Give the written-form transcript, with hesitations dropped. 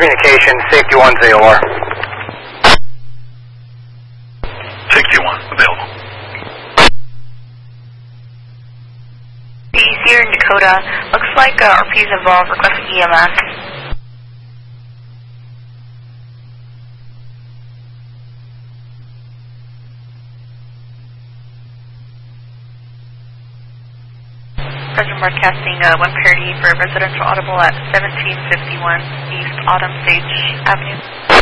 communication, safety 1's AOR. Safety 1, available. He's here in Dakota. Looks like RP's involved, requesting EMS. Present broadcasting 1 parity for residential audible at 1751 East Autumn Sage Avenue.